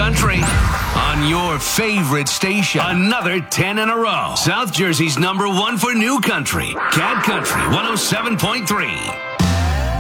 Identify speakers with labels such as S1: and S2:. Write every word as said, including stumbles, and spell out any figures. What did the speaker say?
S1: country on your favorite station. Another ten in a row. South Jersey's number one for new country. Cat Country one oh seven point three.